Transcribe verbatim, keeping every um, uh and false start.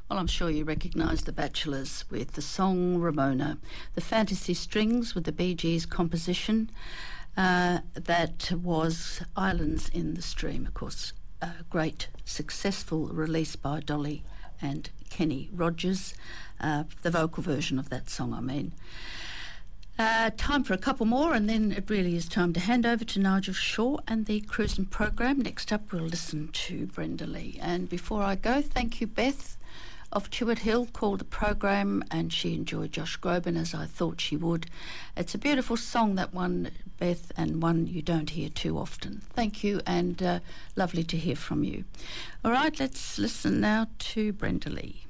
Well, I'm sure you recognise The Bachelors with the song Ramona. The Fantasy Strings with the Bee Gees composition. Uh, that was Islands in the Stream, of course. A great, successful release by Dolly and Kenny Rogers. Uh, the vocal version of that song, I mean. Uh, time for a couple more, and then it really is time to hand over to Nigel Shaw and the Cruising Program. Next up, we'll listen to Brenda Lee. And before I go, thank you, Beth of Chewett Hill, called the program, and she enjoyed Josh Groban as I thought she would. It's a beautiful song, that one, Beth, and one you don't hear too often. Thank you, and uh, lovely to hear from you. All right, let's listen now to Brenda Lee.